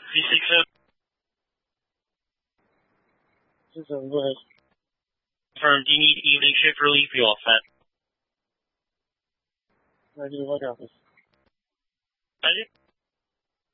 360. 6-7, go ahead. Confirm, do you need evening shift relief? You all set? Negative, I got this. Thank you.